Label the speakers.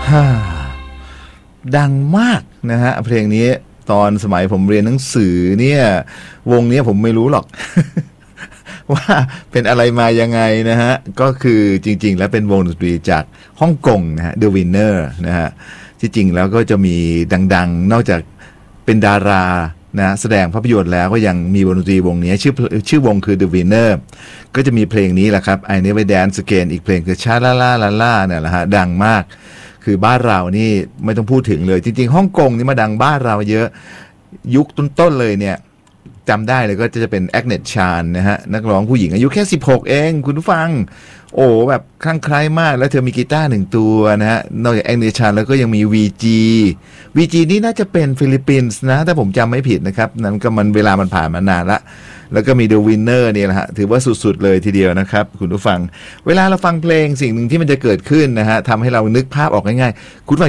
Speaker 1: ฮ่าดังมากนะฮะเพลงนี้ตอนสมัยผมเรียนหนังสือเนี่ยวงนี้ผมไม่รู้หรอก ว่าเป็นอะไรมายังไงนะฮะก็คือจริงๆแล้วเป็นวงดนตรีจากฮ่องกงนะฮะ The Winner นะฮะที่จริงแล้วก็จะมีดังๆนอกจากเป็นดารานะแสดงภาพยนตร์แล้วก็ยังมีวงดนตรีวงนี้ชื่อวงคือ The Winner ก็จะมีเพลงนี้แหละครับ I Never Dance Again อีกเพลงคือชาลาลาลาลาเนี่ยแหละฮะดังมากคือบ้านเรานี่ไม่ต้องพูดถึงเลยจริงๆฮ่องกงนี่มาดังบ้านเราเยอะยุคต้นๆเลยเนี่ยจำได้เลยก็จะเป็นแอกเนตชานนะฮะนักร้องผู้หญิงอายุแค่16เองคุณผู้ฟังโอ้แบบคลั่งไคล้มากแล้วเธอมีกีตาร์1ตัวนะฮะนอกจากแอกเนตชานแล้วก็ยังมี VG นี่น่าจะเป็นฟิลิปปินส์นะถ้าผมจำไม่ผิดนะครับนั้นก็มันเวลามันผ่านมานานละแล้วก็มี The Winner เนี่ยแหละฮะถือว่าสุดๆเลยทีเดียวนะครับคุณผู้ฟังเวลาเราฟังเพลงสิ่งหนึ่งที่มันจะเกิดขึ้นนะฮะทำให้เรานึกภาพออกง่ายๆคุณ